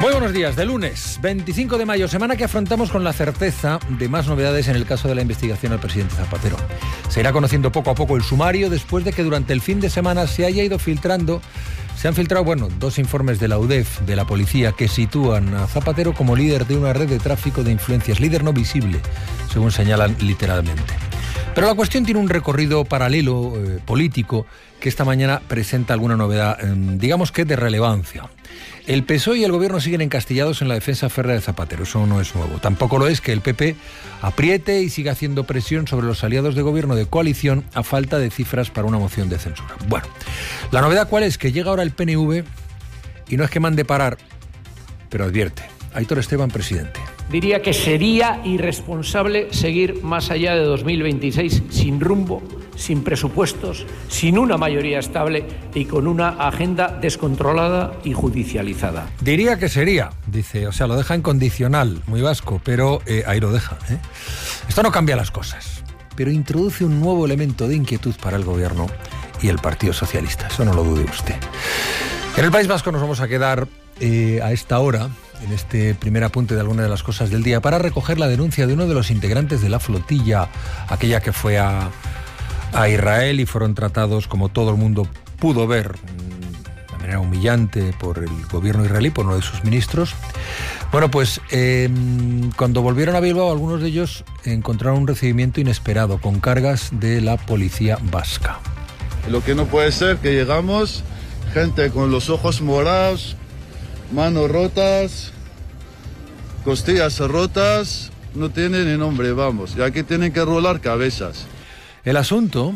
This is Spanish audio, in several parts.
Muy buenos días, de lunes 25 de mayo, semana que afrontamos con la certeza de más novedades en el caso de la investigación al presidente Zapatero. Se irá conociendo poco a poco el sumario después de que durante el fin de semana se han filtrado, dos informes de la UDEF, de la policía, que sitúan a Zapatero como líder de una red de tráfico de influencias, líder no visible, según señalan literalmente. Pero la cuestión tiene un recorrido paralelo, político, que esta mañana presenta alguna novedad, digamos que de relevancia. El PSOE y el Gobierno siguen encastillados en la defensa férrea de Zapatero, eso no es nuevo. Tampoco lo es que el PP apriete y siga haciendo presión sobre los aliados de gobierno de coalición a falta de cifras para una moción de censura. Bueno, la novedad cuál es, que llega ahora el PNV y no es que mande parar, pero advierte. Aitor Esteban, presidente. Diría que sería irresponsable seguir más allá de 2026 sin rumbo, sin presupuestos, sin una mayoría estable y con una agenda descontrolada y judicializada. Diría que sería, dice, o sea, lo deja en condicional, muy vasco, pero ahí lo deja. Esto no cambia las cosas, pero introduce un nuevo elemento de inquietud para el Gobierno y el Partido Socialista, eso no lo dude usted. En el País Vasco nos vamos a quedar a esta hora, en este primer apunte de algunas de las cosas del día, para recoger la denuncia de uno de los integrantes de la flotilla, aquella que fue a Israel y fueron tratados, como todo el mundo pudo ver, de manera humillante por el gobierno israelí, por uno de sus ministros. Bueno, pues cuando volvieron a Bilbao, algunos de ellos encontraron un recibimiento inesperado, con cargas de la policía vasca. Lo que no puede ser, que llegamos, gente con los ojos morados, manos rotas, costillas rotas, no tienen ni nombre, vamos, y aquí tienen que rolar cabezas. El asunto,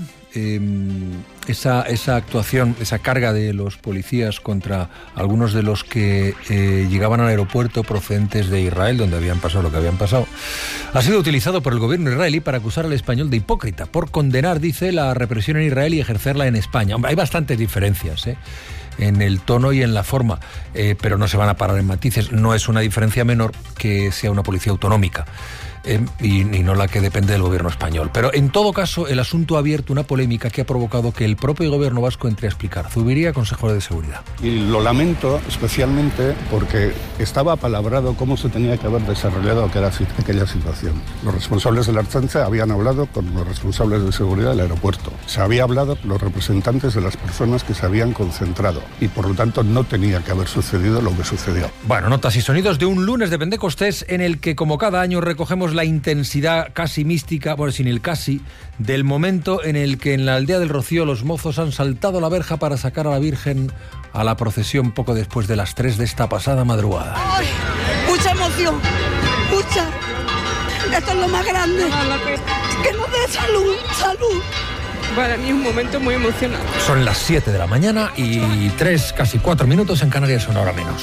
esa actuación, esa carga de los policías contra algunos de los que llegaban al aeropuerto procedentes de Israel, donde habían pasado lo que habían pasado, ha sido utilizado por el gobierno israelí para acusar al español de hipócrita, por condenar, dice, la represión en Israel y ejercerla en España. Hombre, hay bastantes diferencias, en el tono y en la forma, pero no se van a parar en matices. No es una diferencia menor que sea una policía autonómica y no la que depende del gobierno español. Pero en todo caso, el asunto ha abierto una polémica que ha provocado que el propio gobierno vasco entre a explicar. Zubiría, consejero de seguridad. Y lo lamento especialmente porque estaba apalabrado cómo se tenía que haber desarrollado aquella situación. Los responsables de la Ertzaintza habían hablado con los responsables de seguridad del aeropuerto. Se había hablado con los representantes de las personas que se habían concentrado y por lo tanto no tenía que haber sucedido lo que sucedió. Bueno, notas y sonidos de un lunes de Pentecostés en el que, como cada año, recogemos la intensidad casi mística, bueno, sin el casi, del momento en el que en la aldea del Rocío los mozos han saltado la verja para sacar a la Virgen a la procesión poco después de las 3 de esta pasada madrugada. ¡Ay! Mucha emoción, mucha. Esto es lo más grande. Que nos dé salud. Para mí es un momento muy emocionante. Son las 7 de la mañana y 3, casi 4 minutos en Canarias, una hora menos.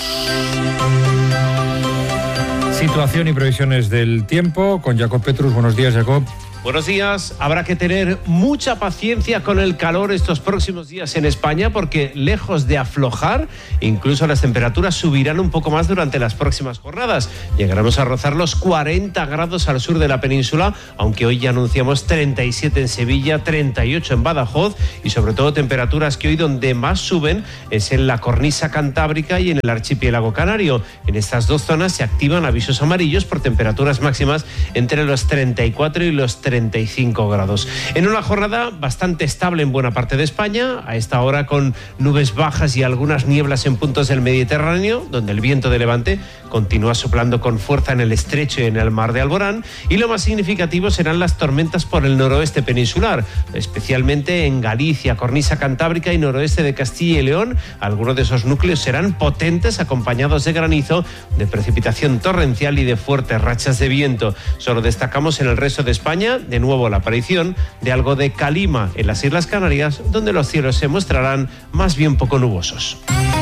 Situación y previsiones del tiempo con Jacob Petrus. Buenos días, Jacob. Buenos días. Habrá que tener mucha paciencia con el calor estos próximos días en España porque, lejos de aflojar, incluso las temperaturas subirán un poco más durante las próximas jornadas. Llegaremos a rozar los 40 grados al sur de la península, aunque hoy ya anunciamos 37 en Sevilla, 38 en Badajoz y sobre todo temperaturas que hoy donde más suben es en la cornisa cantábrica y en el archipiélago canario. En estas dos zonas se activan avisos amarillos por temperaturas máximas entre los 34 y los 35 grados. En una jornada bastante estable en buena parte de España, a esta hora con nubes bajas y algunas nieblas en puntos del Mediterráneo, donde el viento de levante continúa soplando con fuerza en el estrecho y en el mar de Alborán, y lo más significativo serán las tormentas por el noroeste peninsular, especialmente en Galicia, cornisa cantábrica y noroeste de Castilla y León. Algunos de esos núcleos serán potentes, acompañados de granizo, de precipitación torrencial y de fuertes rachas de viento. Solo destacamos en el resto de España, de nuevo, la aparición de algo de calima en las Islas Canarias, donde los cielos se mostrarán más bien poco nubosos.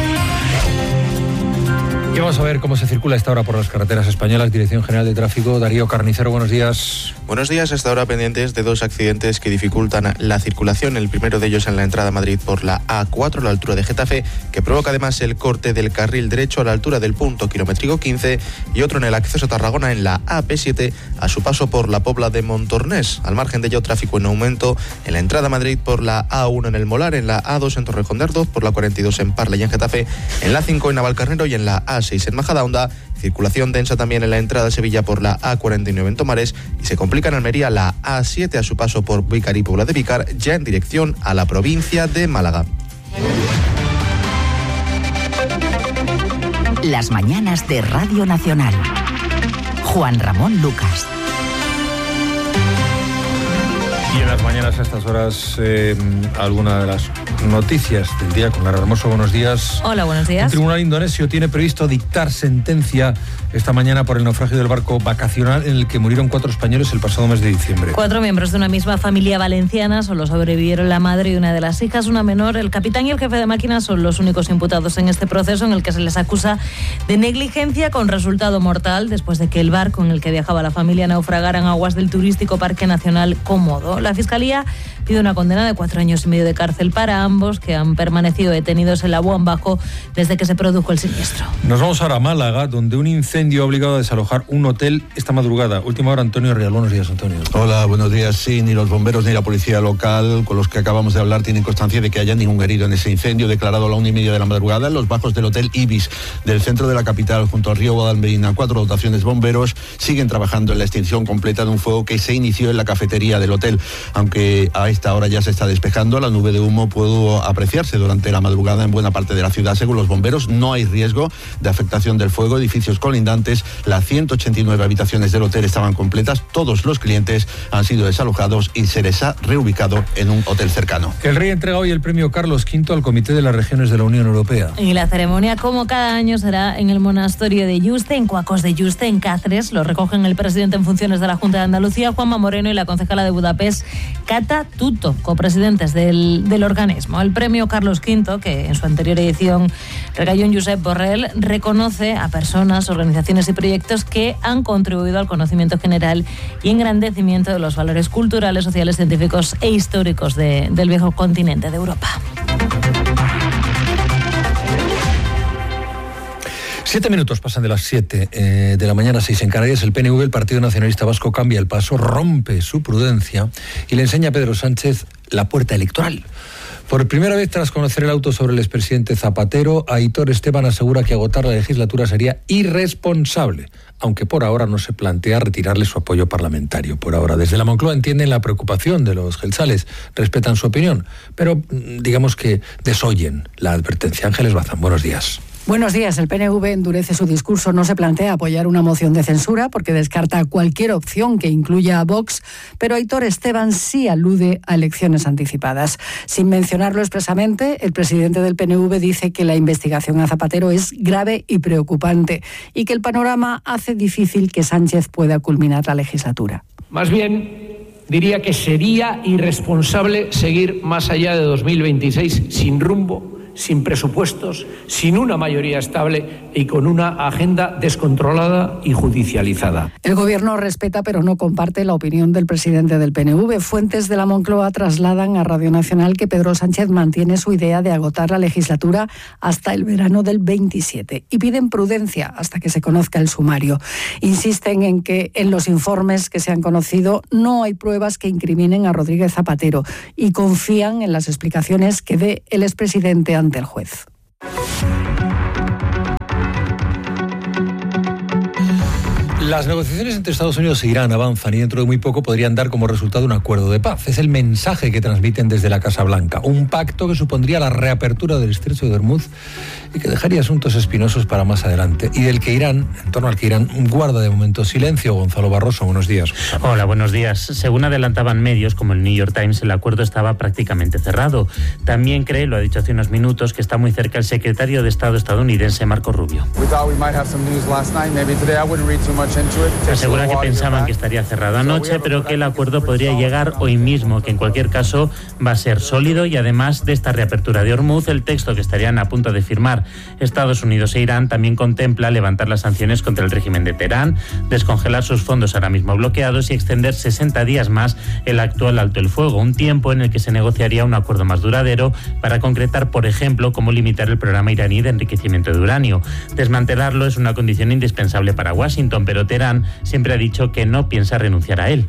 Y vamos a ver cómo se circula a esta hora por las carreteras españolas. Dirección General de Tráfico, Darío Carnicero, buenos días. Buenos días, hasta ahora pendientes de 2 accidentes que dificultan la circulación. El primero de ellos en la entrada a Madrid por la A4, a la altura de Getafe, que provoca además el corte del carril derecho a la altura del punto kilométrico 15, y otro en el acceso a Tarragona en la AP7, a su paso por la Pobla de Montornés. Al margen de ello, tráfico en aumento en la entrada a Madrid por la A1 en el Molar, en la A2 en Torrejón de Ardoz, por la 42 en Parla y en Getafe, en la A5 en Navalcarnero y en la A6 A6 en Majadahonda, circulación densa también en la entrada a Sevilla por la A49 en Tomares y se complica en Almería la A7 a su paso por Vícar y Puebla de Vícar, ya en dirección a la provincia de Málaga. Las mañanas de Radio Nacional. Juan Ramón Lucas. Y en las mañanas a estas horas, alguna de las noticias del día con Lara Hermoso. Buenos días. Hola, buenos días. Un tribunal indonesio tiene previsto dictar sentencia esta mañana por el naufragio del barco vacacional en el que murieron 4 españoles el pasado mes de diciembre. 4 miembros de una misma familia valenciana solo sobrevivieron la madre y una de las hijas, una menor. El capitán y el jefe de máquina son los únicos imputados en este proceso en el que se les acusa de negligencia con resultado mortal después de que el barco en el que viajaba la familia naufragara en aguas del turístico Parque Nacional Cómodo. La Fiscalía pide una condena de 4 años y medio de cárcel para ambos, que han permanecido detenidos en Labuan Bajo desde que se produjo el siniestro. Nos vamos ahora a Málaga, donde un incendio ha obligado a desalojar un hotel esta madrugada. Última hora, Antonio Real. Buenos días, Antonio. Hola, buenos días. Sí, ni los bomberos ni la policía local con los que acabamos de hablar tienen constancia de que haya ningún herido en ese incendio declarado a la 1:30 de la madrugada en los bajos del Hotel Ibis del centro de la capital, junto al río Guadalmedina. 4 dotaciones bomberos siguen trabajando en la extinción completa de un fuego que se inició en la cafetería del hotel. Aunque a esta hora ya se está despejando, la nube de humo pudo apreciarse durante la madrugada en buena parte de la ciudad. Según los bomberos, no hay riesgo de afectación del fuego. Edificios colindantes, las 189 habitaciones del hotel estaban completas. Todos los clientes han sido desalojados y se les ha reubicado en un hotel cercano. El rey entrega hoy el premio Carlos V al Comité de las Regiones de la Unión Europea. Y la ceremonia, como cada año, será en el monasterio de Yuste, en Cuacos de Yuste, en Cáceres. Lo recogen el presidente en funciones de la Junta de Andalucía, Juanma Moreno, y la concejala de Budapest, Cata Tuto, copresidentes del organismo. El premio Carlos V, que en su anterior edición recayó en Josep Borrell, reconoce a personas, organizaciones y proyectos que han contribuido al conocimiento general y engrandecimiento de los valores culturales, sociales, científicos e históricos del viejo continente de Europa. 7 minutos pasan de las 7 de la mañana, 6 en Canarias. El PNV, el Partido Nacionalista Vasco, cambia el paso, rompe su prudencia y le enseña a Pedro Sánchez la puerta electoral. Por primera vez tras conocer el auto sobre el expresidente Zapatero, Aitor Esteban asegura que agotar la legislatura sería irresponsable, aunque por ahora no se plantea retirarle su apoyo parlamentario. Por ahora, desde la Moncloa entienden la preocupación de los gelzales, respetan su opinión, pero digamos que desoyen la advertencia. Ángeles Bazán, buenos días. Buenos días. El PNV endurece su discurso. No se plantea apoyar una moción de censura porque descarta cualquier opción que incluya a Vox, pero Aitor Esteban sí alude a elecciones anticipadas. Sin mencionarlo expresamente, el presidente del PNV dice que la investigación a Zapatero es grave y preocupante y que el panorama hace difícil que Sánchez pueda culminar la legislatura. Más bien, diría que sería irresponsable seguir más allá de 2026 sin rumbo, sin presupuestos, sin una mayoría estable y con una agenda descontrolada y judicializada. El Gobierno respeta pero no comparte la opinión del presidente del PNV. Fuentes de la Moncloa trasladan a Radio Nacional que Pedro Sánchez mantiene su idea de agotar la legislatura hasta el verano del 27 y piden prudencia hasta que se conozca el sumario. Insisten en que en los informes que se han conocido no hay pruebas que incriminen a Rodríguez Zapatero y confían en las explicaciones que dé el expresidente ante el juez. Las negociaciones entre Estados Unidos e Irán avanzan y dentro de muy poco podrían dar como resultado un acuerdo de paz. Es el mensaje que transmiten desde la Casa Blanca. Un pacto que supondría la reapertura del Estrecho de Hormuz y que dejaría asuntos espinosos para más adelante. Y del que Irán, en torno al que Irán guarda de momento silencio. Gonzalo Barroso, buenos días. Hola, buenos días. Según adelantaban medios como el New York Times, el acuerdo estaba prácticamente cerrado. También cree, lo ha dicho hace unos minutos, que está muy cerca el secretario de Estado estadounidense, Marco Rubio. Asegura que pensaban que estaría cerrado anoche, pero que el acuerdo podría llegar hoy mismo, que en cualquier caso va a ser sólido y además de esta reapertura de Hormuz, el texto que estarían a punto de firmar Estados Unidos e Irán también contempla levantar las sanciones contra el régimen de Teherán, descongelar sus fondos ahora mismo bloqueados y extender 60 días más el actual alto el fuego, un tiempo en el que se negociaría un acuerdo más duradero para concretar, por ejemplo, cómo limitar el programa iraní de enriquecimiento de uranio. Desmantelarlo es una condición indispensable para Washington, pero Teherán, siempre ha dicho que no piensa renunciar a él.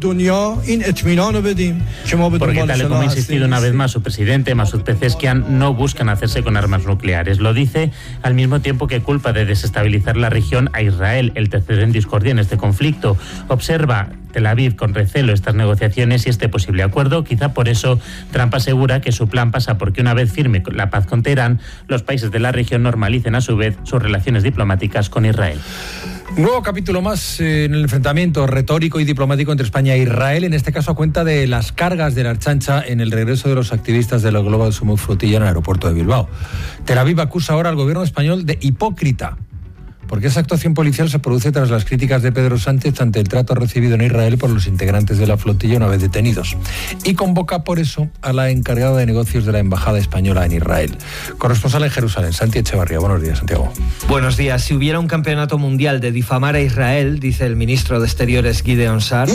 Porque, tal y como ha insistido una vez más su presidente, Masoud Pezeshkian, no buscan hacerse con armas nucleares. Lo dice al mismo tiempo que culpa de desestabilizar la región a Israel, el tercero en discordia en este conflicto. Observa Tel Aviv con recelo estas negociaciones y este posible acuerdo. Quizá por eso Trump asegura que su plan pasa porque una vez firme la paz con Teherán, los países de la región normalicen a su vez sus relaciones diplomáticas con Israel. Nuevo capítulo más en el enfrentamiento retórico y diplomático entre España e Israel, en este caso a cuenta de las cargas de la Archancha en el regreso de los activistas de la Global Summit Flotilla en el aeropuerto de Bilbao. Tel Aviv acusa ahora al gobierno español de hipócrita, porque esa actuación policial se produce tras las críticas de Pedro Sánchez ante el trato recibido en Israel por los integrantes de la flotilla una vez detenidos. Y convoca por eso a la encargada de negocios de la Embajada Española en Israel. Corresponsal en Jerusalén, Santi Echevarría. Buenos días, Santiago. Buenos días. Si hubiera un campeonato mundial de difamar a Israel, dice el ministro de Exteriores Gideon Sa'ar,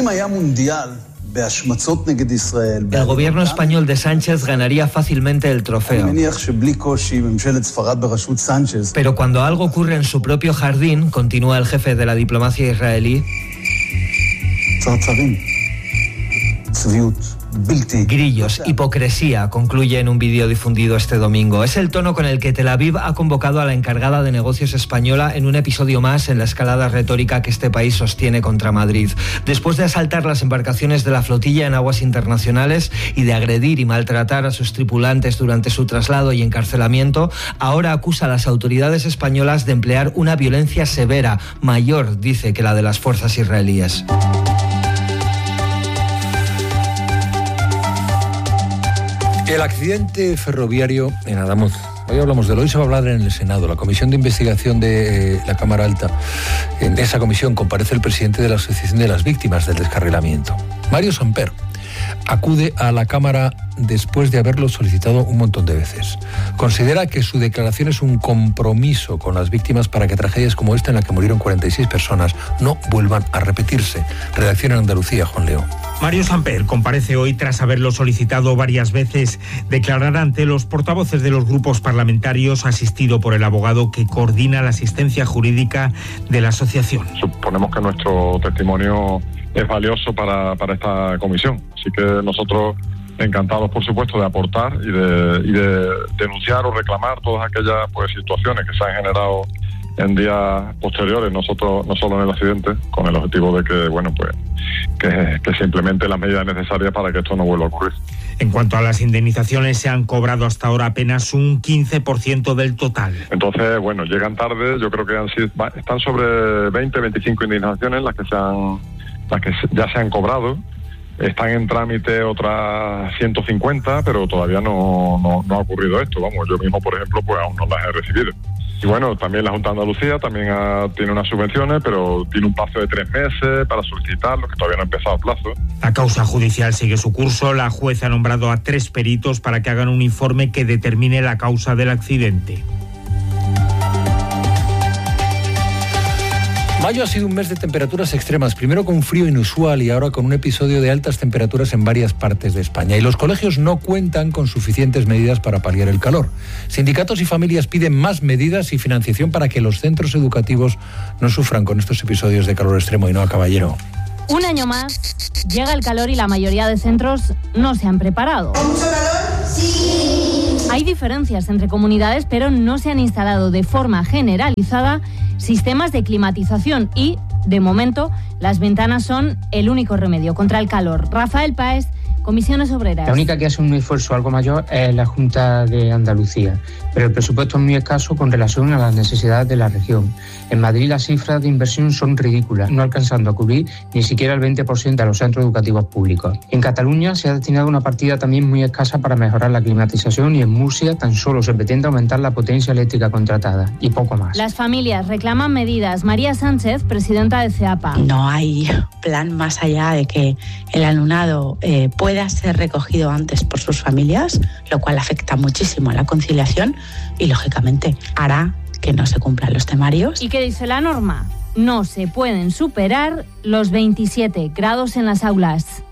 el gobierno español de Sánchez ganaría fácilmente el trofeo. Pero cuando algo ocurre en su propio jardín, continúa el jefe de la diplomacia israelí, grillos, hipocresía, concluye en un vídeo difundido este domingo. Es el tono con el que Tel Aviv ha convocado a la encargada de negocios española en un episodio más en la escalada retórica que este país sostiene contra Madrid. Después de asaltar las embarcaciones de la flotilla en aguas internacionales y de agredir y maltratar a sus tripulantes durante su traslado y encarcelamiento, ahora acusa a las autoridades españolas de emplear una violencia severa, mayor, dice, que la de las fuerzas israelíes. El accidente ferroviario en Adamuz. Hoy hablamos de él. Hoy se va a hablar en el Senado. La Comisión de Investigación de la Cámara Alta. En esa comisión comparece el presidente de la Asociación de las Víctimas del Descarrilamiento, Mario Samper. Acude a la Cámara después de haberlo solicitado un montón de veces. Considera que su declaración es un compromiso con las víctimas para que tragedias como esta, en la que murieron 46 personas, no vuelvan a repetirse. Redacción en Andalucía, Juan Leo. Mario Samper comparece hoy tras haberlo solicitado varias veces. Declarará ante los portavoces de los grupos parlamentarios, asistido por el abogado que coordina la asistencia jurídica de la asociación. Suponemos que nuestro testimonio es valioso para esta comisión. Así que nosotros encantados, por supuesto, de aportar y de denunciar o reclamar todas aquellas situaciones que se han generado en días posteriores, no solo en el accidente, con el objetivo de que se implementen las medidas necesarias para que esto no vuelva a ocurrir. En cuanto a las indemnizaciones, se han cobrado hasta ahora apenas un 15% del total. Entonces, llegan tarde. Yo creo que están sobre 20-25 indemnizaciones las que ya se han cobrado. Están en trámite otras 150, pero todavía no ha ocurrido esto. Yo mismo, por ejemplo, aún no las he recibido. Y también la Junta de Andalucía también tiene unas subvenciones, pero tiene un plazo de 3 meses para solicitarlo, que todavía no ha empezado el plazo. La causa judicial sigue su curso. La jueza ha nombrado a 3 peritos para que hagan un informe que determine la causa del accidente. Mayo ha sido un mes de temperaturas extremas, primero con frío inusual y ahora con un episodio de altas temperaturas en varias partes de España. Y los colegios no cuentan con suficientes medidas para paliar el calor. Sindicatos y familias piden más medidas y financiación para que los centros educativos no sufran con estos episodios de calor extremo. Y no, caballero. Un año más, llega el calor y la mayoría de centros no se han preparado. ¿Hay mucho calor? Sí. Hay diferencias entre comunidades, pero no se han instalado de forma generalizada sistemas de climatización y, de momento, las ventanas son el único remedio contra el calor. Rafael Páez, Comisiones Obreras. La única que hace un esfuerzo algo mayor es la Junta de Andalucía, pero el presupuesto es muy escaso con relación a las necesidades de la región. En Madrid las cifras de inversión son ridículas, no alcanzando a cubrir ni siquiera el 20% de los centros educativos públicos. En Cataluña se ha destinado una partida también muy escasa para mejorar la climatización y en Murcia tan solo se pretende aumentar la potencia eléctrica contratada y poco más. Las familias reclaman medidas. María Sánchez, presidenta de CEAPA. No hay plan más allá de que el alumnado pueda ser recogido antes por sus familias, lo cual afecta muchísimo a la conciliación y, lógicamente, hará que no se cumplan los temarios. ¿Y qué dice la norma? No se pueden superar los 27 grados en las aulas.